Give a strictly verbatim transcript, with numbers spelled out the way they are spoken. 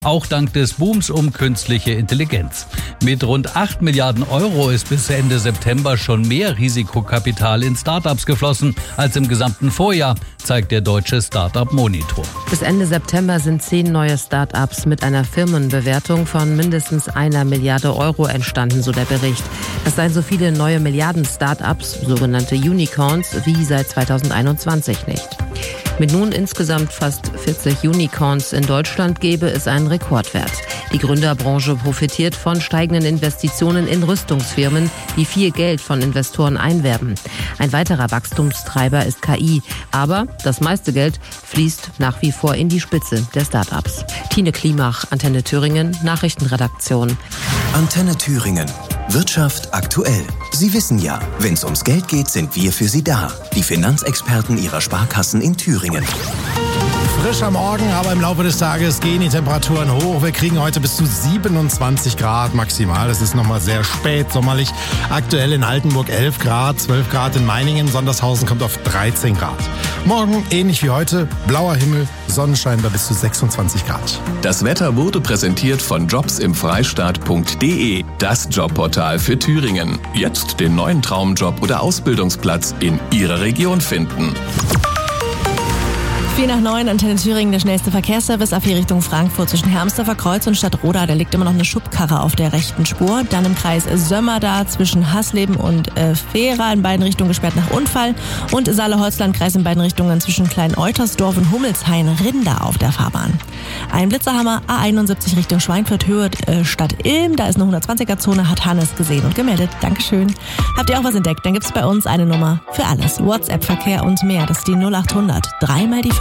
Auch dank des Booms um künstliche Intelligenz. Mit rund acht Milliarden Euro ist bis Ende September schon mehr Risikokapital in Startups geflossen als im gesamten Vorjahr, zeigt der deutsche Startup-Monitor. Bis Ende September sind zehn neue Startups mit einer Firmenbewertung von mindestens einer Milliarde Euro entstanden, so der Bericht. Das seien so viele neue Milliarden-Startups, sogenannte Unicorns, wie seit zweitausendeinundzwanzig nicht. Mit nun insgesamt fast vierzig Unicorns in Deutschland gebe es einen Rekordwert. Die Gründerbranche profitiert von steigenden Investitionen in Rüstungsfirmen, die viel Geld von Investoren einwerben. Ein weiterer Wachstumstreiber ist K I. Aber das meiste Geld fließt nach wie vor in die Spitze der Startups. Tine Klimach, Antenne Thüringen, Nachrichtenredaktion. Antenne Thüringen. Wirtschaft aktuell. Sie wissen ja, wenn es ums Geld geht, sind wir für Sie da. Die Finanzexperten Ihrer Sparkassen in Thüringen. Frisch am Morgen, aber im Laufe des Tages gehen die Temperaturen hoch. Wir kriegen heute bis zu siebenundzwanzig Grad maximal. Es ist nochmal sehr spät sommerlich. Aktuell in Altenburg elf Grad, zwölf Grad in Meiningen. Sondershausen kommt auf dreizehn Grad. Morgen ähnlich wie heute, blauer Himmel, Sonnenschein bei bis zu sechsundzwanzig Grad. Das Wetter wurde präsentiert von jobs im freistaat punkt de, das Jobportal für Thüringen. Jetzt den neuen Traumjob oder Ausbildungsplatz in Ihrer Region finden. vier nach neun, Antenne Thüringen, der schnellste Verkehrsservice auf die Richtung Frankfurt zwischen Hermsdorfer Kreuz und Stadtroda. Da liegt immer noch eine Schubkarre auf der rechten Spur. Dann im Kreis Sömmerda zwischen Hasleben und äh, Fehra in beiden Richtungen gesperrt nach Unfall. Und Saale-Holzland-Kreis in beiden Richtungen zwischen Klein-Eutersdorf und Hummelshain-Rinder auf der Fahrbahn. Ein Blitzerhammer A einundsiebzig Richtung Schweinfurt, Höhe äh, Stadt Ilm. Da ist eine hundertzwanziger-Zone, hat Hannes gesehen und gemeldet. Dankeschön. Habt ihr auch was entdeckt? Dann gibt's bei uns eine Nummer für alles. WhatsApp-Verkehr und mehr. Das ist die null acht hundert. Dreimal die